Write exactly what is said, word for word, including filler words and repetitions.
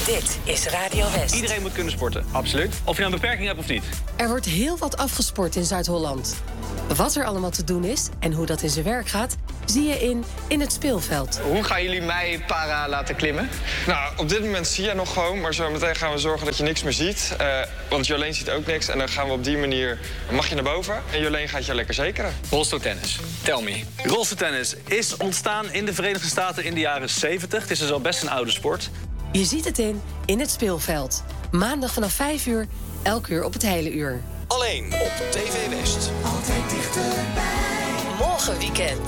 Dit is Radio West. Iedereen moet kunnen sporten. Absoluut. Of je nou een beperking hebt of niet. Er wordt heel wat afgesport in Zuid-Holland. Wat er allemaal te doen is en hoe dat in zijn werk gaat, zie je in In het Speelveld. Hoe gaan jullie mij para laten klimmen? Nou, op dit moment zie je nog gewoon, maar zo meteen gaan we zorgen dat je niks meer ziet. Uh, want Jolene ziet ook niks en dan gaan we op die manier, mag je naar boven. En Jolene gaat je lekker zekeren. Rolstoeltennis. Tell me. Rolstoeltennis is ontstaan in de Verenigde Staten in de jaren zeventig. Het is dus al best een oude sport. Je ziet het in In het Speelveld. Maandag vanaf vijf uur, elk uur op het hele uur. Alleen op T V West. Altijd dichterbij. Morgen weekend.